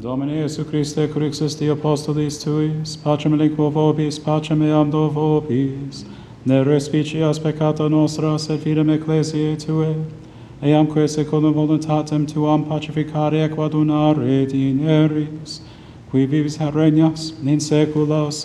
Domine Iesu Christe, cruxis Dei apostolis tuis, pacem aliquo vobis, pacem eam do vobis, ne respicias peccata nostra, sed fidem ecclesiae Tuae, eamque secundum voluntatem Tuam pacificare et coadunare dineris, qui vivis et regnas in saecula